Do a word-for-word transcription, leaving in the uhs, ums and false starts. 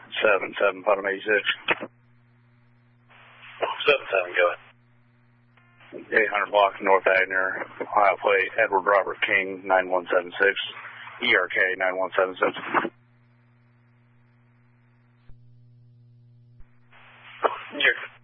seven seven, bottom eighty-six. seven seven, go ahead. eight hundred block North Agner, Ohio plate, Edward Robert King, nine one seven six, E R K nine one seven six. You're